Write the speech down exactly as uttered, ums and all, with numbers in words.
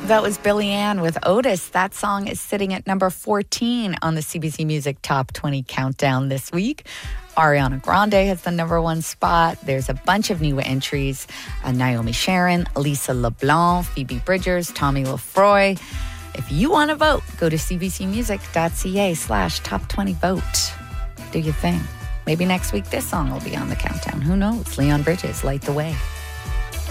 That was Billie Ann with Otis. That song is sitting at number fourteen on the C B C Music Top twenty Countdown this week. Ariana Grande has the number one spot. There's a bunch of new entries. Uh, Naomi Sharon, Lisa LeBlanc, Phoebe Bridgers, Tommy Lefroy. If you want to vote, go to cbcmusic.ca slash top 20 vote. Do your thing. Maybe next week this song will be on the countdown. Who knows? Leon Bridges, Light the Way.